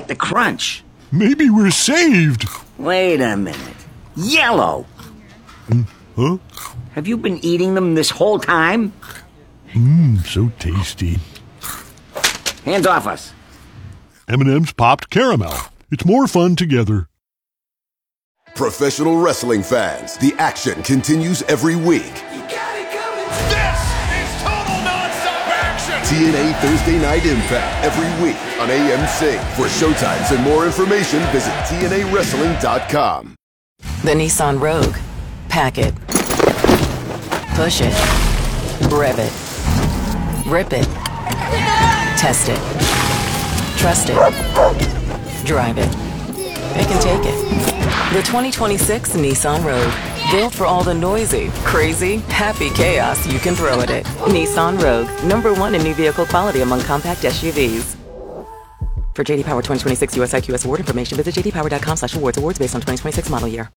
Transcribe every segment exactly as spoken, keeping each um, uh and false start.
like the crunch. Maybe we're saved. Wait a minute. Yellow! Mm, huh? Have you been eating them this whole time? Mmm, so tasty. Hands off us. M and M's popped caramel. It's more fun together. Professional wrestling fans, the action continues every week. You got it coming. This is total nonstop action. T N A Thursday Night Impact every week on A M C. For showtimes and more information, visit T N A wrestling dot com. The Nissan Rogue. Pack it. Push it. Rev it. Rip it. Test it. Trust it. Drive it. It can take it. The twenty twenty-six Nissan Rogue. Built for all the noisy, crazy, happy chaos you can throw at it. Nissan Rogue. Number one in new vehicle quality among compact S U Vs. For J D Power twenty twenty-six U S I Q S award information, visit j d power dot com slash awards. Awards based on twenty twenty-six model year.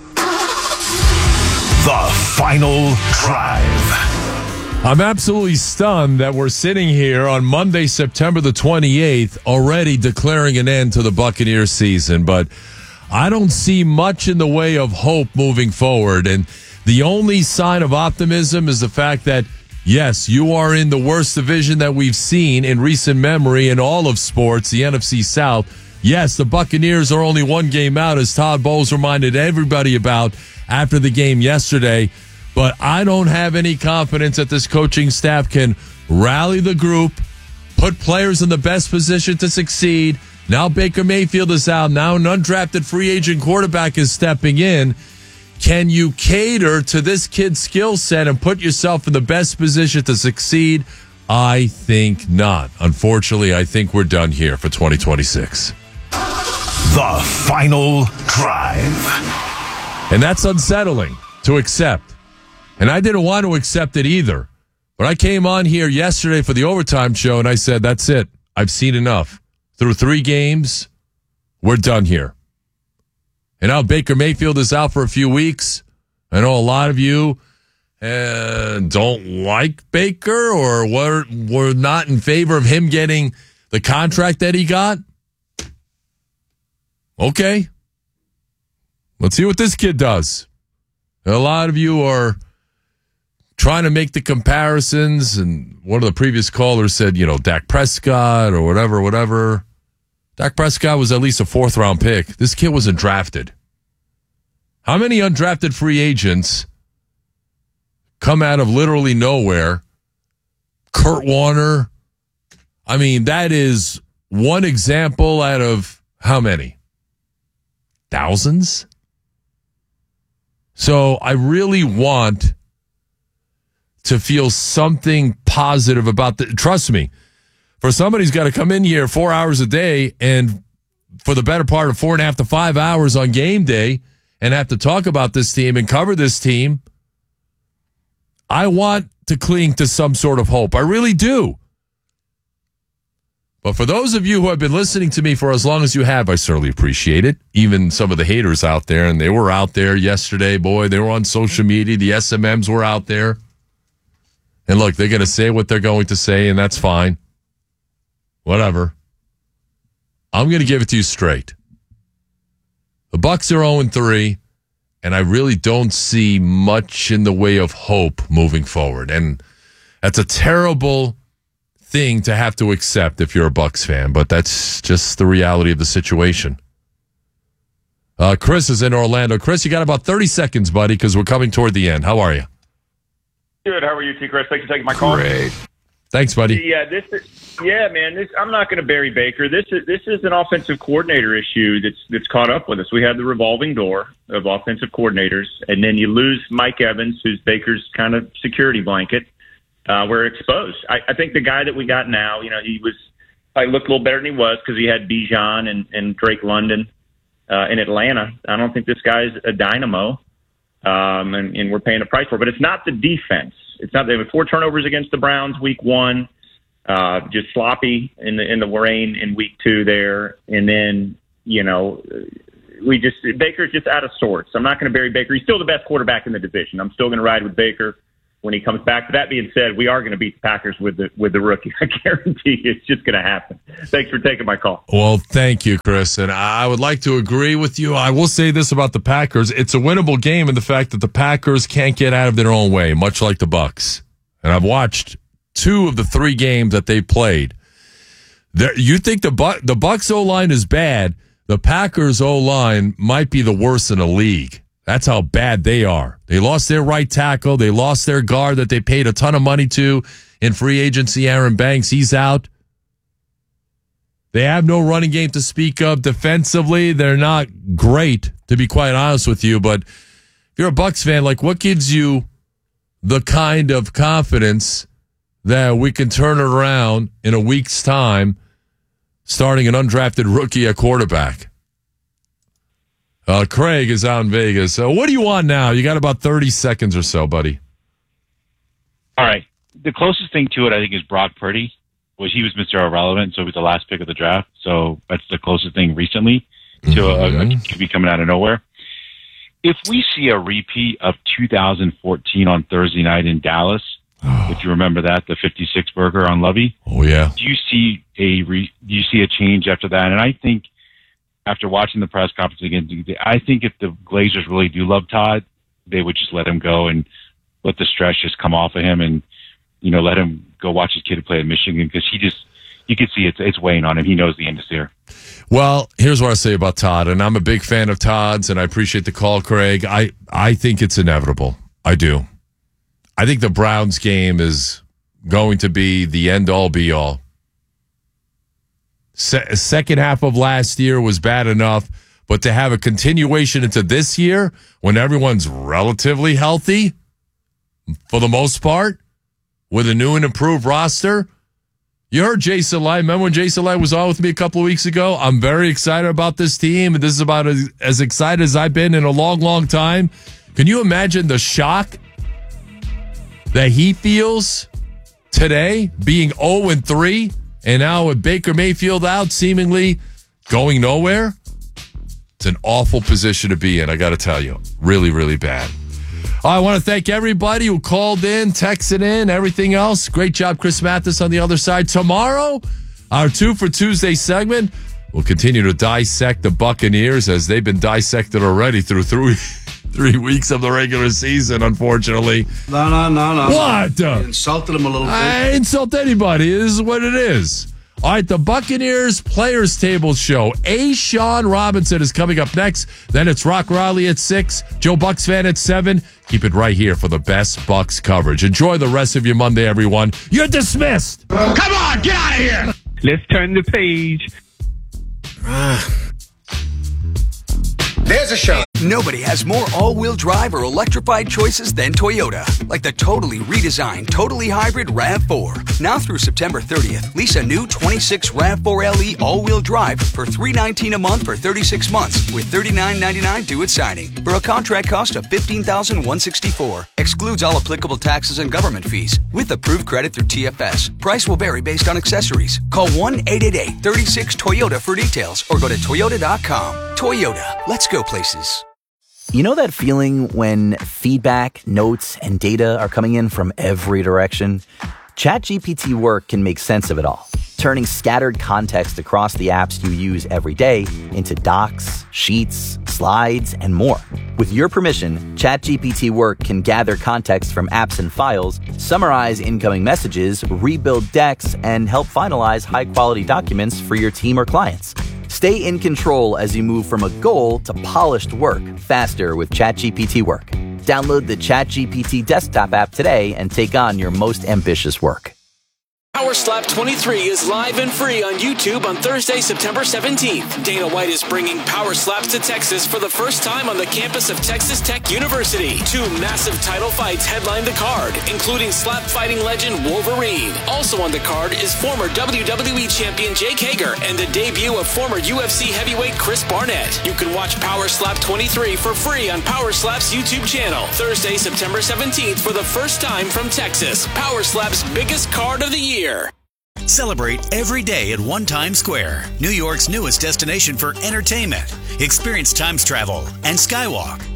The Final Drive. I'm absolutely stunned that we're sitting here on Monday, September the twenty-eighth, already declaring an end to the Buccaneers season. But I don't see much in the way of hope moving forward. And the only sign of optimism is the fact that, yes, you are in the worst division that we've seen in recent memory in all of sports, the N F C South. Yes, the Buccaneers are only one game out, as Todd Bowles reminded everybody about after the game yesterday. But I don't have any confidence that this coaching staff can rally the group, put players in the best position to succeed. Now Baker Mayfield is out. Now an undrafted free agent quarterback is stepping in. Can you cater to this kid's skill set and put yourself in the best position to succeed? I think not. Unfortunately, I think we're done here for twenty twenty-six. The Final Drive. And that's unsettling to accept. And I didn't want to accept it either. But I came on here yesterday for the overtime show, and I said, that's it. I've seen enough. Through three games, we're done here. And now Baker Mayfield is out for a few weeks. I know a lot of you uh, don't like Baker or were, were not in favor of him getting the contract that he got. Okay. Let's see what this kid does. A lot of you are trying to make the comparisons, and one of the previous callers said, you know, Dak Prescott or whatever, whatever. Dak Prescott was at least a fourth-round pick. This kid wasn't drafted. How many undrafted free agents come out of literally nowhere? Kurt Warner. I mean, that is one example out of how many? Thousands? So I really want to feel something positive about the, trust me, for somebody who's got to come in here four hours a day and for the better part of four and a half to five hours on game day and have to talk about this team and cover this team, I want to cling to some sort of hope. I really do. But for those of you who have been listening to me for as long as you have, I certainly appreciate it. Even some of the haters out there, and they were out there yesterday, boy, they were on social media. The S M Ms were out there. And look, they're going to say what they're going to say, and that's fine. Whatever. I'm going to give it to you straight. The Bucs are oh and three, and I really don't see much in the way of hope moving forward. And that's a terrible thing to have to accept if you're a Bucs fan, but that's just the reality of the situation. Uh, Chris is in Orlando. Chris, you got about thirty seconds, buddy, because we're coming toward the end. How are you? Good. How are you, T. Chris? Thanks for taking my call. Great. Thanks, buddy. Yeah, this is, yeah, man. This, I'm not going to bury Baker. This is this is an offensive coordinator issue that's that's caught up with us. We had the revolving door of offensive coordinators, and then you lose Mike Evans, who's Baker's kind of security blanket. Uh, we're exposed. I, I think the guy that we got now, you know, he was I looked a little better than he was because he had Bijan and, and Drake London uh, in Atlanta. I don't think this guy's a dynamo. Um, and, and we're paying a price for it. But it's not the defense. It's not. They had four turnovers against the Browns week one, uh, just sloppy in the in the rain in week two there, and then you know we just Baker's just out of sorts. I'm not going to bury Baker. He's still the best quarterback in the division. I'm still going to ride with Baker. when he comes back. But that being said, we are going to beat the Packers with the with the rookie. I guarantee you it's just going to happen. Thanks for taking my call. Well, thank you, Chris. And I would like to agree with you. I will say this about the Packers. It's a winnable game in the fact that the Packers can't get out of their own way, much like the Bucs. And I've watched two of the three games that they played. There, you think the Bu- the Bucs O-line is bad. The Packers O-line might be the worst in the league. That's how bad they are. They lost their right tackle. They lost their guard that they paid a ton of money to in free agency. Aaron Banks, he's out. They have no running game to speak of. Defensively, they're not great, to be quite honest with you. But if you're a Bucs fan, like, what gives you the kind of confidence that we can turn it around in a week's time, starting an undrafted rookie at quarterback? Uh, Craig is out in Vegas. So what do you want now? You got about thirty seconds or so, buddy. All right. The closest thing to it, I think, is Brock Purdy. Was he was Mister Irrelevant, so he was the last pick of the draft. So that's the closest thing recently to mm-hmm. a, a Q B coming out of nowhere. If we see a repeat of two thousand fourteen on Thursday night in Dallas, oh. if you remember that, the fifty-six burger on Lovey. Oh yeah. Do you see a re, do you see a change after that? And I think after watching the press conference again, I think if the Glazers really do love Todd, they would just let him go and let the stress just come off of him, and you know, let him go watch his kid play at Michigan, because he just, you can see it's it's weighing on him. He knows the end is there. Well, here's what I say about Todd, and I'm a big fan of Todd's, and I appreciate the call, Craig. I, I think it's inevitable. I do. I think the Browns game is going to be the end-all, be-all. Se- second half of last year was bad enough, but to have a continuation into this year when everyone's relatively healthy, for the most part, with a new and improved roster. You heard Jason Light. Remember when Jason Light was on with me a couple of weeks ago? I'm very excited about this team, and this is about as, as excited as I've been in a long, long time. Can you imagine the shock that he feels today, being oh and three, and now with Baker Mayfield out, seemingly going nowhere? It's an awful position to be in, I got to tell you. Really, really bad. I want to thank everybody who called in, texted in, everything else. Great job, Chris Mathis, on the other side. Tomorrow, our Two for Tuesday segment, we'll continue to dissect the Buccaneers as they've been dissected already through three, three weeks of the regular season, unfortunately. No, no, no, no. What? I insulted him a little bit. I insult anybody. This is what it is. All right, the Buccaneers Players Table Show. A. Sean Robinson is coming up next. Then it's Rock Riley at six. Joe Bucks fan at seven. Keep it right here for the best Bucks coverage. Enjoy the rest of your Monday, everyone. You're dismissed. Come on, get out of here. Let's turn the page. There's a show. Nobody has more all-wheel drive or electrified choices than Toyota. Like the totally redesigned, totally hybrid RAV four. Now through September thirtieth, lease a new twenty-six RAV four L E all-wheel drive for three hundred nineteen dollars a month for thirty-six months with thirty-nine ninety-nine due at signing for a contract cost of fifteen thousand one hundred sixty-four dollars. Excludes all applicable taxes and government fees with approved credit through T F S. Price will vary based on accessories. Call one eight eight eight, three six, Toyota for details or go to toyota dot com. Toyota, let's go places. You know that feeling when feedback, notes, and data are coming in from every direction? ChatGPT Work can make sense of it all, turning scattered context across the apps you use every day into docs, sheets, slides, and more. With your permission, ChatGPT Work can gather context from apps and files, summarize incoming messages, rebuild decks, and help finalize high-quality documents for your team or clients. Stay in control as you move from a goal to polished work faster with ChatGPT Work. Download the ChatGPT desktop app today and take on your most ambitious work. Power Slap twenty-three is live and free on YouTube on Thursday, September seventeenth. Dana White is bringing Power Slaps to Texas for the first time on the campus of Texas Tech University. Two massive title fights headline the card, including slap fighting legend Wolverine. Also on the card is former W W E champion Jake Hager and the debut of former U F C heavyweight Chris Barnett. You can watch Power Slap twenty-three for free on Power Slap's YouTube channel. Thursday, September seventeenth for the first time from Texas. Power Slap's biggest card of the year. Celebrate every day at One Times Square, New York's newest destination for entertainment. Experience Times travel and Skywalk.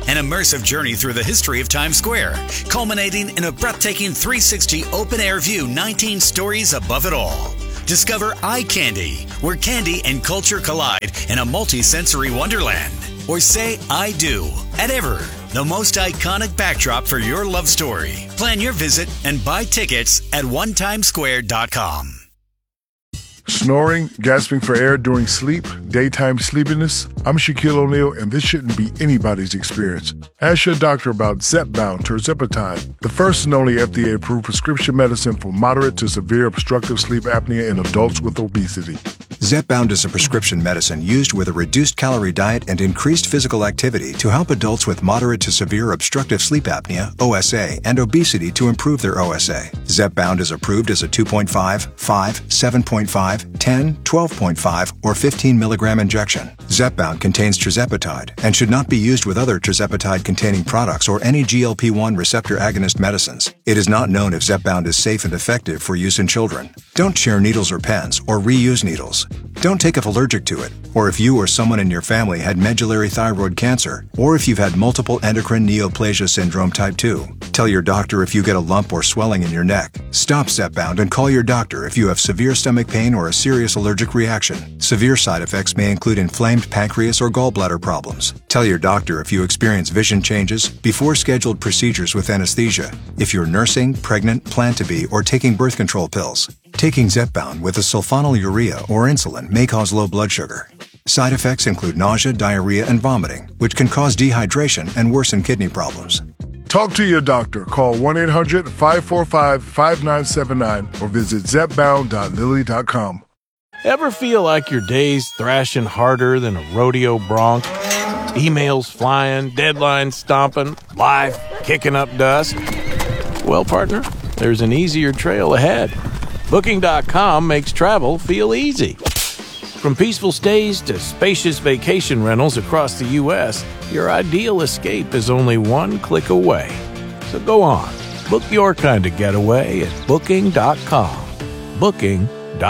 An immersive journey through the history of Times Square, culminating in a breathtaking three sixty open-air view, nineteen stories above it all. Discover Eye Candy, where candy and culture collide in a multi-sensory wonderland. Or say I do at Ever, the most iconic backdrop for your love story. Plan your visit and buy tickets at one times square dot com. Snoring, gasping for air during sleep, daytime sleepiness? I'm Shaquille O'Neal, and this shouldn't be anybody's experience. Ask your doctor about Zepbound tirzepatide, the first and only F D A-approved prescription medicine for moderate to severe obstructive sleep apnea in adults with obesity. Zepbound is a prescription medicine used with a reduced calorie diet and increased physical activity to help adults with moderate to severe obstructive sleep apnea, O S A, and obesity to improve their O S A. Zepbound is approved as a two point five, five, seven point five, ten, twelve point five, or fifteen milligram injection. Zepbound contains tirzepatide and should not be used with other tirzepatide-containing products or any G L P one receptor agonist medicines. It is not known if Zepbound is safe and effective for use in children. Don't share needles or pens or reuse needles. Don't take if allergic to it, or if you or someone in your family had medullary thyroid cancer, or if you've had multiple endocrine neoplasia syndrome type two. Tell your doctor if you get a lump or swelling in your neck. Stop Zepbound and call your doctor if you have severe stomach pain or a serious allergic reaction. Severe side effects may include inflamed pancreas or gallbladder problems. Tell your doctor if you experience vision changes before scheduled procedures with anesthesia, if you're nursing, pregnant, plan to be, or taking birth control pills. Taking Zepbound with a sulfonylurea or insulin may cause low blood sugar. Side effects include nausea, diarrhea, and vomiting, which can cause dehydration and worsen kidney problems. Talk to your doctor. Call one eight hundred, five four five, five nine seven nine or visit zepbound dot lilly dot com. Ever feel like your day's thrashing harder than a rodeo bronc? Emails flying, deadlines stomping, life kicking up dust? Well, partner, there's an easier trail ahead. Booking dot com makes travel feel easy. From peaceful stays to spacious vacation rentals across the U S, your ideal escape is only one click away. So go on, book your kind of getaway at booking dot com. Booking.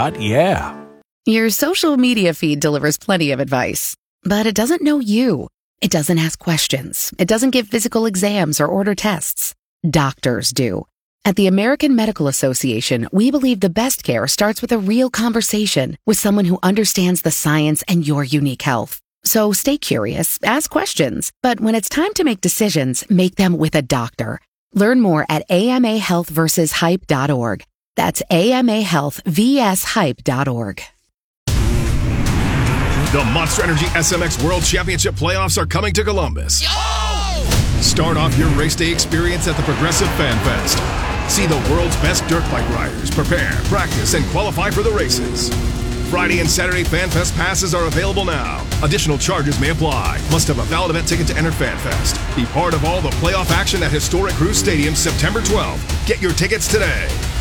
Yeah. Your social media feed delivers plenty of advice, but it doesn't know you. It doesn't ask questions. It doesn't give physical exams or order tests. Doctors do. At the American Medical Association, we believe the best care starts with a real conversation with someone who understands the science and your unique health. So stay curious, ask questions, but when it's time to make decisions, make them with a doctor. Learn more at A M A health versus hype dot org. That's A M A health versus hype dot org. The Monster Energy S M X World Championship playoffs are coming to Columbus. Start off your race day experience at the Progressive Fan Fest. See the world's best dirt bike riders prepare, practice, and qualify for the races. Friday and Saturday Fan Fest passes are available now. Additional charges may apply. Must have a valid event ticket to enter Fan Fest. Be part of all the playoff action at historic Cruz Stadium September twelfth. Get your tickets today.